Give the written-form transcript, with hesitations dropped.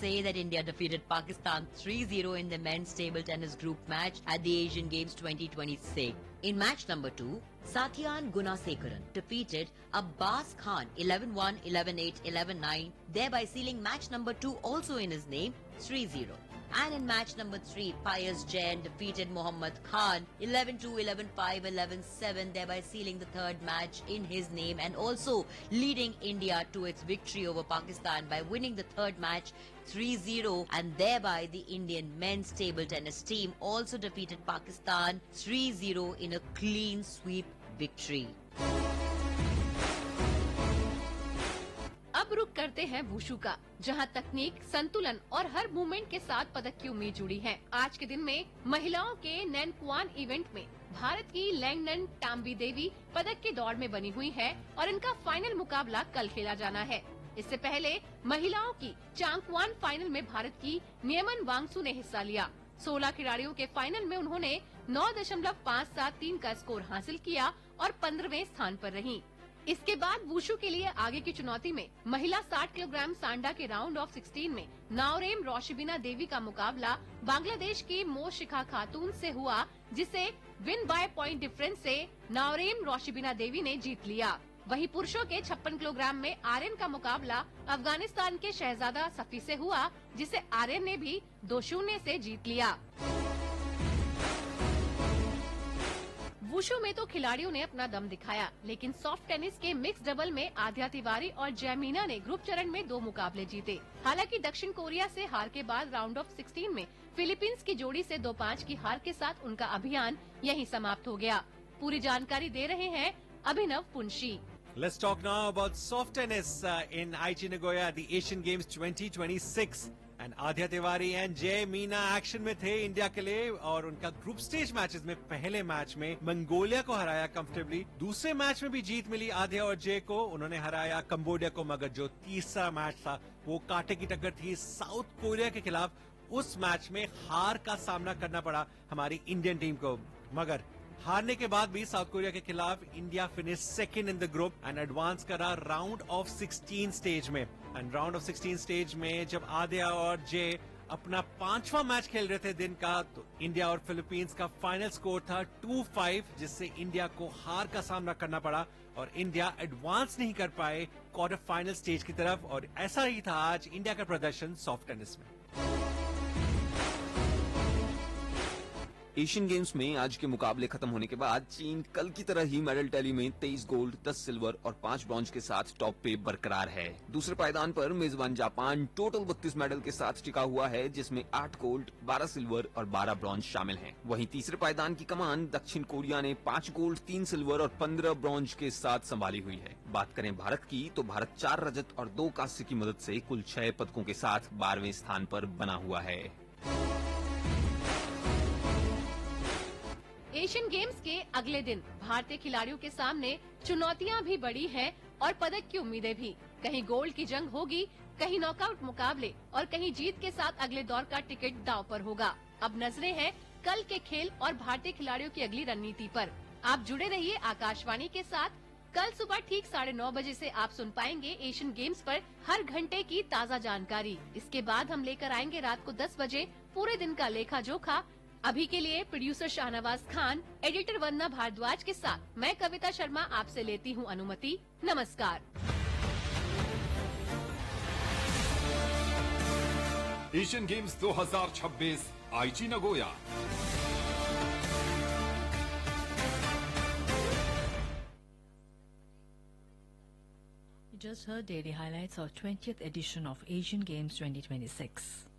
say that India defeated Pakistan 3-0 in the men's table tennis group match at the Asian Games 2026. In match number 2, Satyan Gunasekaran defeated Abbas Khan 11-1, 11-8, 11-9, thereby sealing match number 2 also in his name 3-0. And in match number 3, Pius Jain defeated Muhammad Khan 11-2, 11-5, 11-7, thereby sealing the third match in his name and also leading India to its victory over Pakistan by winning the third match 3-0, and thereby the Indian men's table tennis team also defeated Pakistan 3-0 in a clean sweep victory. अब रुक करते हैं wushu का, जहां तकनीक, संतुलन और हर movement के साथ पदक की उम्मीद जुड़ी है। आज के दिन में महिलाओं के नैनक्वान इवेंट में भारत की लैंगनन टाम्बी देवी पदक की दौड़ में बनी हुई है और इनका फाइनल मुकाबला कल खेला जाना है। इससे पहले महिलाओं की चांगक्वान फाइनल में भारत की नियमन वांगसु ने हिस्सा लिया। 16 खिलाड़ियों के फाइनल में उन्होंने 9.573 का स्कोर हासिल किया और 15वें स्थान पर रहीं। इसके बाद वुशु के लिए आगे की चुनौती में महिला 60 किलोग्राम सांडा के राउंड ऑफ 16 में नाओरेम रोशिबिना देवी का मुकाबला बांग्लादेश की मोशिखा खातून से हुआ, जिसे विन बाय पॉइंट डिफरेंस से नाओरेम रोशिबिना देवी ने जीत लिया। वहीं पुरुषों के 56 किलोग्राम में आर्यन का मुकाबला अफगानिस्तान के शहजादा सफी से हुआ, जिसे आर्यन ने भी 2-0 से जीत लिया। वुशु में तो खिलाड़ियों ने अपना दम दिखाया, लेकिन सॉफ्ट टेनिस के मिक्स डबल में आध्या तिवारी और जैमीना ने ग्रुप चरण में 2 मुकाबले जीते। हालांकि दक्षिण कोरिया से हार के बाद राउंड ऑफ 16 में फिलीपींस की जोड़ी से 2-5 की हार के साथ उनका अभियान यहीं समाप्त हो गया। पूरी जानकारी दे रहे हैं अभिनव Punshi. Let's talk now about soft tennis in Aichi Nagoya at the Asian Games 2026. And Aadhya Tiwari and जय मीना एक्शन में थे इंडिया के लिए और उनका ग्रुप स्टेज मैचेस में पहले मैच में मंगोलिया को हराया कंफर्टेबली। दूसरे मैच में भी जीत मिली आध्या और जय को, उन्होंने हराया कंबोडिया को, मगर जो तीसरा मैच था वो कांटे की टक्कर थी साउथ कोरिया के खिलाफ। उस मैच में हार का सामना करना पड़ा हमारी इंडियन टीम को, मगर हारने के बाद भी साउथ कोरिया के खिलाफ India finish second in the group and advance करा राउंड ऑफ 16 स्टेज में। एंड राउंड ऑफ 16 स्टेज में जब आध्या और जय अपना 5वां मैच खेल रहे थे दिन का, तो इंडिया और फिलीपींस का फाइनल स्कोर था 2-5, जिससे इंडिया को हार का सामना करना पड़ा और इंडिया एडवांस नहीं कर पाए क्वार्टर फाइनल स्टेज की तरफ। और ऐसा ही था आज इंडिया का प्रदर्शन सॉफ्ट टेनिस में। एशियन गेम्स में आज के मुकाबले खत्म होने के बाद चीन कल की तरह ही मेडल टैली में 23 गोल्ड, 10 सिल्वर और 5 ब्रॉन्ज के साथ टॉप पे बरकरार है। दूसरे पायदान पर मेजबान जापान टोटल 32 मेडल के साथ टिका हुआ है, जिसमें 8 गोल्ड, 12 सिल्वर और 12 ब्रॉन्ज शामिल हैं। वहीं तीसरे पायदान की कमान दक्षिण कोरिया ने 5 गोल्ड, 3 सिल्वर और 15 ब्रॉन्ज के साथ संभाली हुई है। बात करें भारत की, तो भारत 4 रजत और 2 कांस्य की मदद से कुल 6 पदकों के साथ 12वें स्थान पर बना हुआ है। एशियन गेम्स के अगले दिन भारतीय खिलाड़ियों के सामने चुनौतियां भी बड़ी हैं और पदक की उम्मीदें भी। कहीं गोल्ड की जंग होगी, कहीं नॉकआउट मुकाबले और कहीं जीत के साथ अगले दौर का टिकट दांव पर होगा। अब नजरें हैं कल के खेल और भारतीय खिलाड़ियों की अगली रणनीति पर। आप जुड़े रहिए आकाशवाणी के साथ। कल सुबह ठीक 9:30 बजे से आप सुन पाएंगे एशियन गेम्स पर हर घंटे की ताज़ा जानकारी। इसके बाद हम लेकर आएंगे रात को 10 बजे पूरे दिन का लेखा जोखा। अभी के लिए प्रोड्यूसर शाहनवाज खान, एडिटर वंदना भारद्वाज के साथ मैं कविता शर्मा आपसे लेती हूँ अनुमति। नमस्कार। एशियन गेम्स 2026 आईची Nagoya. You just heard daily highlights of 20th edition of Asian Games 2026.